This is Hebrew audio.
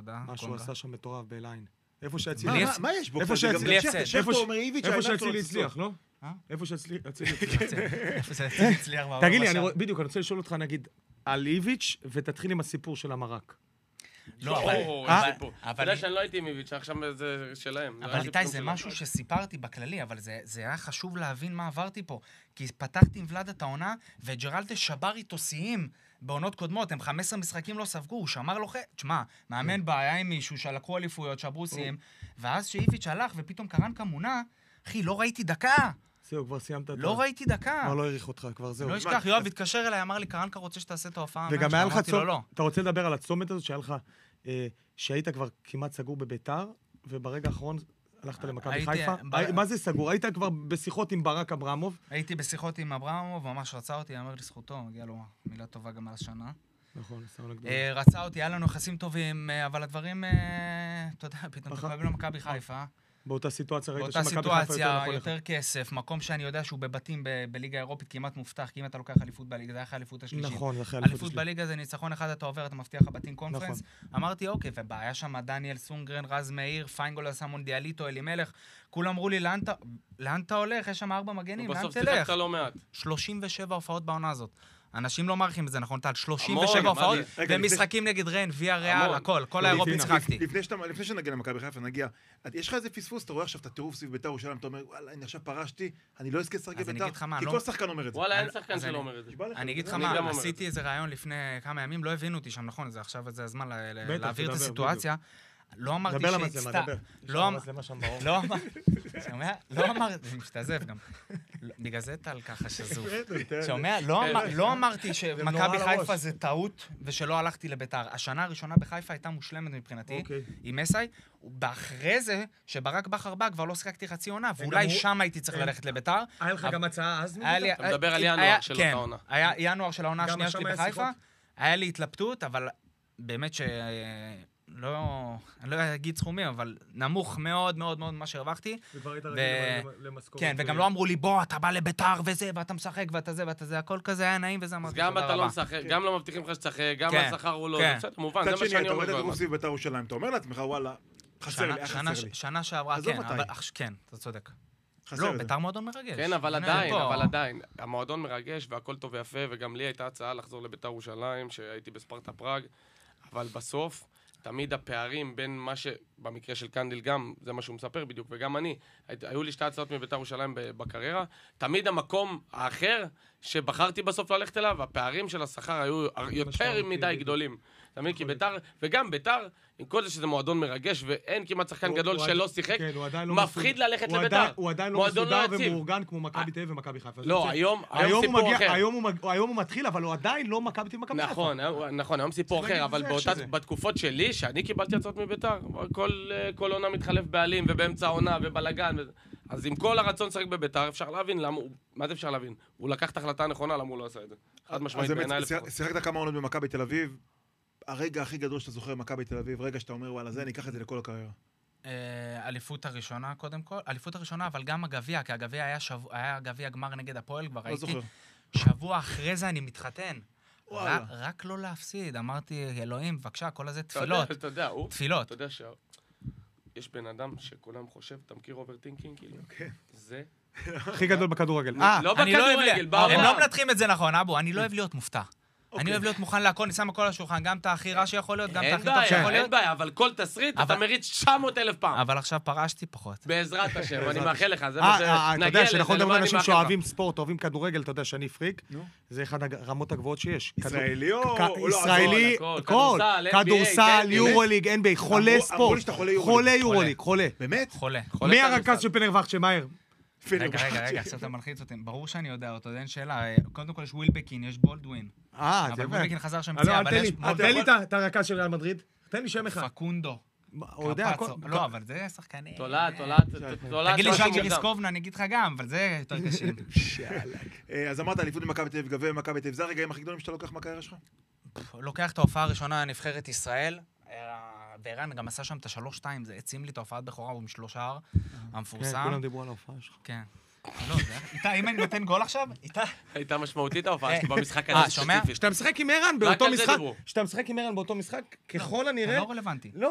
תודה. מה שהוא עשה שם מטורף בליין. איפה מה יש בו? איפה שאצילי הצליח, לא? איפה שאצילי הצליח. תגיד לי, בדיוק, אני רוצה לשאול אותך, נגיד, על איביץ' ותתחיל עם הסיפור של המרק. לא, אתה יודע שאני לא הייתי עם איביץ', עכשיו זה שלהם. אבל איתי, זה משהו שסיפרתי בכללי, אבל זה היה חשוב להבין מה עברתי פה. כי פתחתי עם ולד את העונה, וג'רלטה שבר איתו שיאים בעונות קודמות, הם 15 משחקים לא ספגו, הוא שמר לו תשמע, מאמן בעיה עם מישהו שלקחו אליפויות, שברו שיאים, ואז שאיביץ' הלך ופתאום קרנקה מונה, אחי, לא ראיתי דקה. זהו, כבר סיימת את... לא ראיתי דקה. כבר לא העריך אותך, כבר זהו. לא ישכח, יואב התקשר אליי, אמר לי, קרנקה רוצה שתעשה את ההופעה. וגם היה לך צומת, אתה רוצה לדבר על הצומת הזאת, שהיה לך, שהיית כבר כמעט סגור בביתר, וברגע האחרון הלכת למכבי חיפה. מה זה סגור? היית כבר בשיחות עם ברק אברמוב? הייתי בשיחות עם אברמוב, ממש רצה אותי, אמר לי זכותו, מגיע לו מילה טובה גם על השנה. נכון, רצה אותי, היה לנו יחסים טובים, אבל הדברים, אתה יודע, פתאום תקבל למכבי חיפה. באותה סיטואציה ראית שמכבי חיפה יותר נכון. באותה סיטואציה, יותר כסף, מקום שאני יודע שהוא בבתים בליגה האירופית כמעט מובטח, כי אם אתה לוקח אליפות בליגה, זה היה האליפות השלישית. נכון, זה אליפות בליגה זה ניצחון אחד, אתה עובר, אתה מבטיח הבתים קונפרנס. אמרתי, אוקיי, ובעיה שם דניאל סונגרן, רז מאיר, פיינגול עשה מונדיאליטו, אלימלך, כולם אמרו לי, לאן אתה הולך? יש שם 4 מגנים, לאן תלך? בסוף שיחקת לא מעט. 37 הופעות בעונה הזאת. אנשים לא מעריכים את זה, נכון? טל, 37 הופעות, ומשחקים נגד רן, ויה ריאל, הכל, כל האירופית שחקתי. לפני שנגיע למכבי חיפה, נגיע, יש לך איזה פספוס, אתה רואה עכשיו את הטירוף סביב ביתר ירושלים, אתה אומר, וואלה, אני עכשיו פרשתי, אני לא אזכה לשחק בביתר, כי כל שחקן אומר את זה. וואלה, אין שחקן שלא אומר את זה. אני אגיד לך מה, עשיתי איזה רעיון לפני כמה ימים, לא הבינו אותי שם, נכון, זה עכשיו זה הזמן להעביר את הסיטואציה. לא אמרתי שהצטע... לא אמרתי, זה משתזף גם. בגלל זה טל ככה שזוף. לא אמרתי שמכבי חיפה זה טעות ושלא הלכתי לביתר. השנה הראשונה בחיפה הייתה מושלמת מבחינתי, עם מסאי, ואחרי זה, שברק בכר בא, כבר לא שחקתי חצי עונה, ואולי שם הייתי צריך ללכת לביתר. היה לך גם הצעה אז? אתה מדבר על ינואר של אותה עונה. היה ינואר של העונה השנייה שלי בחיפה, היה לי התלבטות, אבל באמת אני לא אגיד סכומים, אבל נמוך מאוד מאוד מאוד מה שהרווחתי. וכבר היית רגיל למשכורת. כן, וגם לא אמרו לי, בוא, אתה בא לביתר וזה, ואתה משחק, ואתה זה, ואתה זה, הכל כזה היה נעים, וזה אמרתי, גם אתה לא משחק, גם לא מבטיחים לך שתשחק, גם השכר הוא לא, זה בסדר, מובן, זה מה שאני אומר. אתה רואה את הרוסי בביתר ירושלים, אתה אומר לעצמך, וואלה, חסר לי. שנה שעברה, כן, אתה צודק. לא, ביתר מועדון מרגש. כן, אבל עדיין, המועדון מרגש והכל טוב ויפה, וגם לי הייתה הצעה לחזור לביתר ירושלים, שהייתי בספרטה פראג, אבל בסוף תמיד הפערים בין מה שבמקרה של קנדיל גם, זה מה שהוא מספר בדיוק, וגם אני, היו לי 2 הצעות מביתר ירושלים בקריירה, תמיד המקום האחר שבחרתי בסוף ללכת אליו, הפערים של השכר היו יותר מדי גדולים. תמיד כי ביתר, וגם ביתר, עם כל זה שזה מועדון מרגש, ואין כמעט שחקן גדול שלא שיחק, מפחיד ללכת לביתר. הוא עדיין לא מסודר ומאורגן כמו מכבי תל אביב ומכבי חיפה. לא, היום סיפור אחר. היום הוא מתחיל, אבל הוא עדיין לא מכבי תל אביב ומכבי חיפה. נכון, היום סיפור אחר, אבל בתקופות שלי, שאני קיבלתי הצעות מביתר, כל עונה מתחלף בעלים, ובאמצע העונה, ובלגן, אז עם כל הרצון לשחק בביתר, אפשר להבין למה, מה זה אפשר להבין? הוא לקח את ההחלטה הנכונה, למה הוא לא עשה את זה. חד משמעית בעיניי לפחות. שיחקת כמה עונות במכבי תל אביב, הרגע הכי גדול שאתה זוכר במכבי תל אביב, רגע שאתה אומר, וואלה, זה, אני אקח את זה לכל הקריירה. אליפות הראשונה קודם כל, אליפות הראשונה, אבל גם הגביע, כי הגביע היה גביע גמר נגד הפועל, כבר הייתי. שבוע אחרי זה אני מתחתן. רק לא להפסיד, אמרתי, אלוהים, בבקשה, כל הזה תפילות. אתה יודע, תפילות. אתה יודע שיש בן אדם שכולם חושב, אתה מכיר אוברטינקינג, כאילו? זה... הכי גדול בכדורגל. לא בכדורגל, בעולם. הם לא מנתחים את זה נכון, אבו, אני לא אוהב להיות מופתע. אני אוהב להיות מוכן להכל, אני שם הכל לשולחן, גם את הכי רע שיכול להיות, גם את הכי טוב שיכול להיות. אין בעיה, אבל כל תסריט אתה מריץ 900,000 פעם. אבל עכשיו פרשתי פחות. בעזרת השם, אני מאחל לך, זה מה אתה יודע שנכון דבר אנשים שאוהבים ספורט, אוהבים כדורגל, אתה יודע שאני פריק, זה אחד הרמות הגבוהות שיש. ישראלי או... ישראלי, כדורסל, יורוליג, NBA, חולה ספורט. חולה יורוליג, חולה. באמת? חולה. מי הרכז של פנרבכט שמהר? רגע, עכשיו אתה מלחיץ אותי. ברור שאני יודע אותו, אין שאלה. קודם כל יש ווילבקין, יש בולדווין. אבל ווילבקין חזר שם פציעה, אבל יש... תן לי את הרכז של ריאל מדריד. תן לי שם אחד. פקונדו. הוא יודע הכל. לא, אבל זה שחקני. תולעת. תגיד לי שאג'י ריסקובנה, אני אגיד לך גם, אבל זה יותר קשים. אז אמרת, אליפות במכבי תל אביב, גביע במכבי תל אביב, זה הרגעים הכי גדולים שאתה לוקח מהקריירה שלך? לוקח את ההופעה הראשונה, נבחרת ישראל. וערן גם עשה שם את ה3-2, זה עצים לי את ההופעת בכורה, הוא משלושה המפורסם. כן, כולם דיברו על ההופעה שלך. כן. לא, זה... איתה, אם אני נותן גול עכשיו, איתה... הייתה משמעותית ההופעה שלך במשחק הזה. שומע? שאתה משחק עם ערן באותו משחק, ככל הנראה... לא רלוונטי. לא,